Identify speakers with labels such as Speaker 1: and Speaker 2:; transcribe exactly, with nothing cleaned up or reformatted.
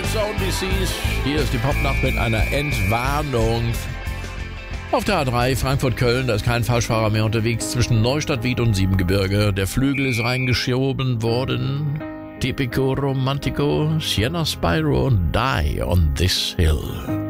Speaker 1: Zone D Cs. Hier ist die Popnacht mit einer Entwarnung. Auf der A drei Frankfurt-Köln, da ist kein Falschfahrer mehr unterwegs zwischen Neustadt, Wied und Siebengebirge. Der Flügel ist reingeschoben worden. Tipico Romantico, Sienna Spyro und Die on This Hill.